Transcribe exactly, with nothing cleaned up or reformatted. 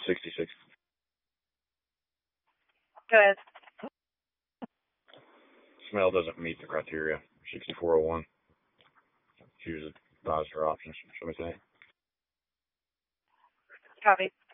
sixty-six. Go ahead. Smell doesn't meet the criteria. sixty-four oh one. Choose advisor options. Somebody say. Copy.